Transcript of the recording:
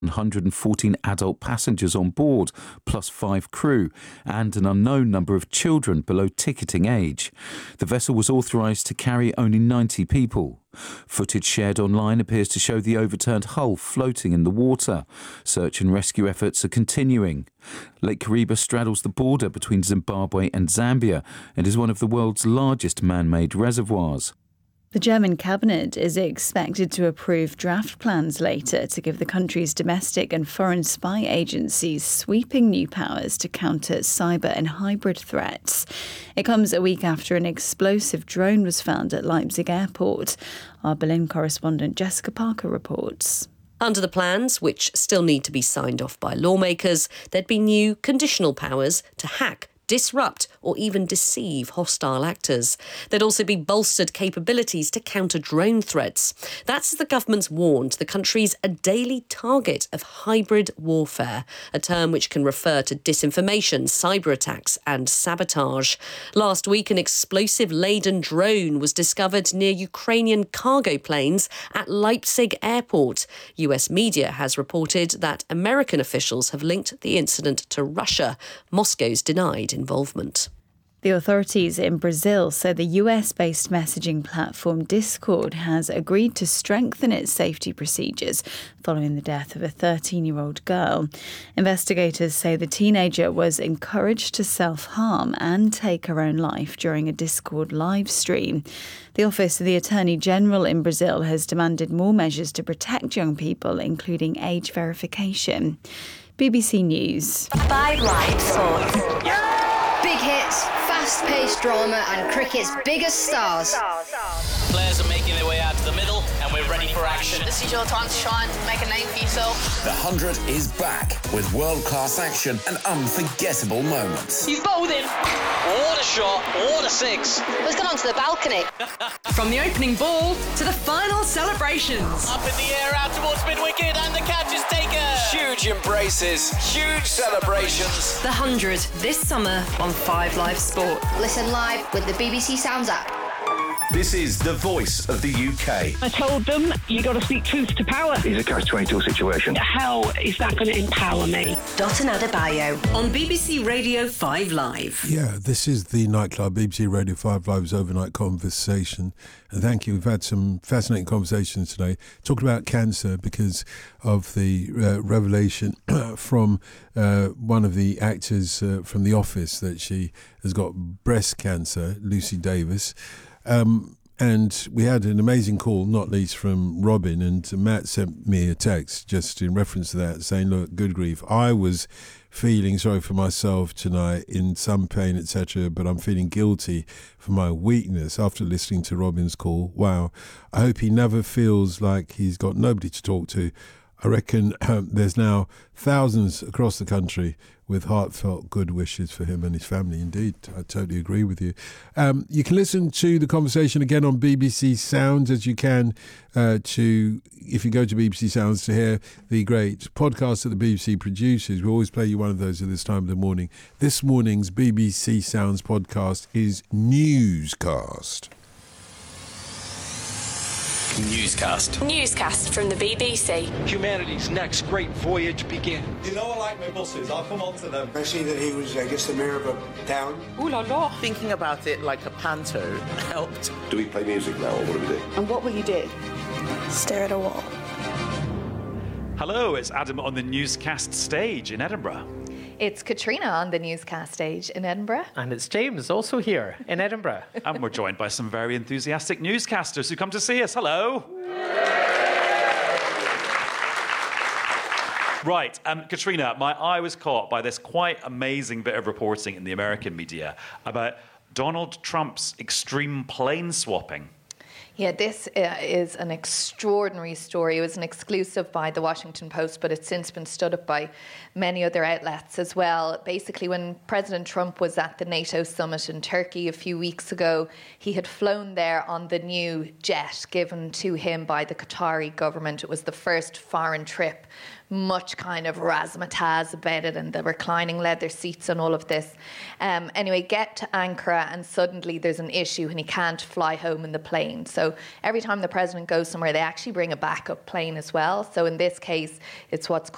114 adult passengers on board, plus 5 crew, and an unknown number of children below ticketing age. The vessel was authorised to carry only 90 people. Footage shared online appears to show the overturned hull floating in the water. Search and rescue efforts are continuing. Lake Kariba straddles the border between Zimbabwe and Zambia and is one of the world's largest man-made reservoirs. The German cabinet is expected to approve draft plans later to give the country's domestic and foreign spy agencies sweeping new powers to counter cyber and hybrid threats. It comes a week after an explosive drone was found at Leipzig airport. Our Berlin correspondent Jessica Parker reports. Under the plans, which still need to be signed off by lawmakers, there'd be new conditional powers to hack, disrupt or even deceive hostile actors. There'd also be bolstered capabilities to counter drone threats. That's as the government's warned the country's a daily target of hybrid warfare, a term which can refer to disinformation, cyber attacks and sabotage. Last week, an explosive-laden drone was discovered near Ukrainian cargo planes at Leipzig airport. US media has reported that American officials have linked the incident to Russia. Moscow's denied involvement. The authorities in Brazil say the US-based messaging platform Discord has agreed to strengthen its safety procedures following the death of a 13-year-old girl. Investigators say the teenager was encouraged to self-harm and take her own life during a Discord live stream. The Office of the Attorney General in Brazil has demanded more measures to protect young people, including age verification. BBC News. 5 Live Sports. Big hits, fast-paced drama and cricket's biggest stars. Players are making their way out to the middle and we're ready for action. This is your time to shine, make a name for yourself. The 100 is back with world-class action and unforgettable moments. He's bowled him. What a shot, what a six. Who's gone onto the balcony? From the opening ball to the final celebrations. Up in the air, out towards mid-wicket and the catch is taken. Huge embraces, huge celebrations. The 100 this summer on 5 Live Sport. Listen live with the BBC Sounds app. This is the voice of the UK. I told them, you got to speak truth to power. It's a catch-22 situation. How is that going to empower me? Dotun Adebayo on BBC Radio 5 Live. Yeah, this is the nightclub, BBC Radio 5 Live's overnight conversation. And thank you. We've had some fascinating conversations today, talking about cancer because of the revelation from one of the actors from The Office that she has got breast cancer, Lucy Davis. And we had an amazing call, not least from Robin, and Matt sent me a text just in reference to that saying, look, good grief, I was feeling sorry for myself tonight, in some pain, etc., but I'm feeling guilty for my weakness after listening to Robin's call. Wow. I hope he never feels like he's got nobody to talk to. I reckon there's now thousands across the country with heartfelt good wishes for him and his family. Indeed, I totally agree with you. You can listen to the conversation again on BBC Sounds, as you can if you go to BBC Sounds to hear the great podcast that the BBC produces. We always play you one of those at this time of the morning. This morning's BBC Sounds podcast is Newscast. Newscast from the BBC. Humanity's next great voyage begins. You know I like my buses, I'll come on to them. I see that he was, I guess, the mayor of a town. Ooh la la. Thinking about it like a panto helped. Do we play music now, or what do we do? And what will you do? Stare at a wall. Hello, it's Adam on the Newscast stage in Edinburgh. It's Katrina on the Newscast stage in Edinburgh. And it's James, also here in Edinburgh. And we're joined by some very enthusiastic newscasters who come to see us. Hello. Right, Katrina, my eye was caught by this quite amazing bit of reporting in the American media about Donald Trump's extreme plane swapping. Yeah, this is an extraordinary story. It was an exclusive by The Washington Post, but it's since been stood up by many other outlets as well. Basically, when President Trump was at the NATO summit in Turkey a few weeks ago, he had flown there on the new jet given to him by the Qatari government. It was the first foreign trip, much kind of razzmatazz about it and the reclining leather seats and all of this. Anyway, get to Ankara and suddenly there's an issue and he can't fly home in the plane. So every time the president goes somewhere, they actually bring a backup plane as well. So in this case, it's what's